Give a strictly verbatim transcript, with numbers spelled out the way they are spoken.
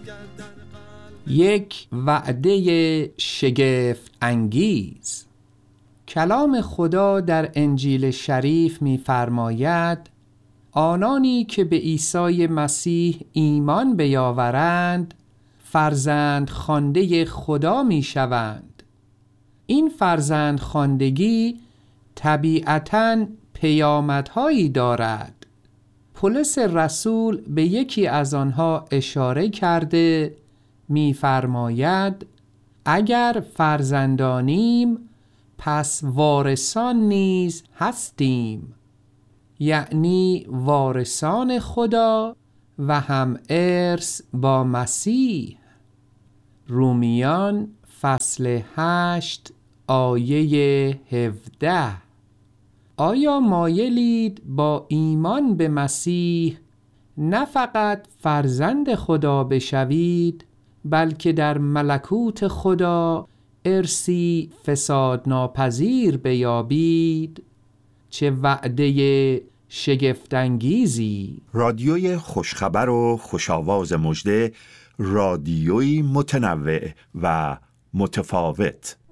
یک وعده شگفت انگیز. کلام خدا در انجیل شریف می‌فرماید آنانی که به عیسی مسیح ایمان بیاورند فرزند خوانده خدا می‌شوند. این فرزند خواندگی طبیعتاً پیامدهایی دارد. پولس رسول به یکی از آنها اشاره کرده می‌فرماید اگر فرزندانیم پس وارثان نیز هستیم، یعنی وارثان خدا و هم ارث با مسیح. رومیان فصل هشت آیه هفده. آیا مایلید با ایمان به مسیح نه فقط فرزند خدا بشوید بلکه در ملکوت خدا ارثی فساد ناپذیر بیابید؟ چه وعده شگفت‌انگیزی! رادیوی خوشخبر و خوشاواز مژده، رادیوی متنوع و متفاوت.